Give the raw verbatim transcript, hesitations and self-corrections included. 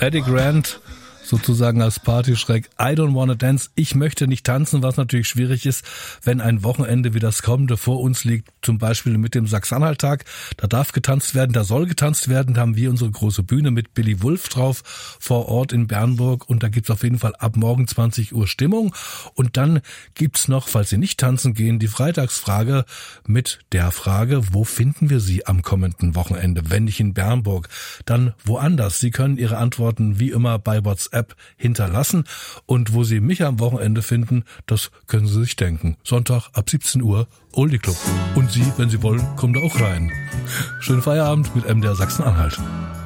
Eddie Grant sozusagen als Partyschreck. I don't wanna dance. Ich möchte nicht tanzen, was natürlich schwierig ist, wenn ein Wochenende wie das kommende vor uns liegt, zum Beispiel mit dem Sachsen-Anhalt-Tag. Da darf getanzt werden, da soll getanzt werden. Da haben wir unsere große Bühne mit Billy Wulff drauf vor Ort in Bernburg und da gibt's auf jeden Fall ab morgen zwanzig Uhr Stimmung. Und dann gibt's noch, falls Sie nicht tanzen gehen, die Freitagsfrage mit der Frage, wo finden wir Sie am kommenden Wochenende? Wenn nicht in Bernburg, dann woanders. Sie können Ihre Antworten wie immer bei WhatsApp hinterlassen und wo Sie mich am Wochenende finden, das können Sie sich denken. Sonntag ab siebzehn Uhr Oldie Club. Und Sie, wenn Sie wollen, kommen da auch rein. Schönen Feierabend mit M D R Sachsen-Anhalt.